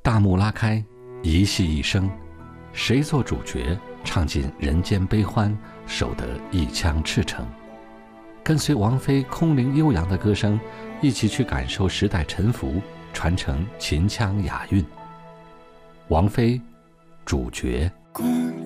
大幕拉开，一戏一生，谁做主角，唱尽人间悲欢，守得一腔赤诚。跟随王菲空灵悠扬的歌声，一起去感受时代沉浮，传承秦腔雅韵。王菲，主角。 过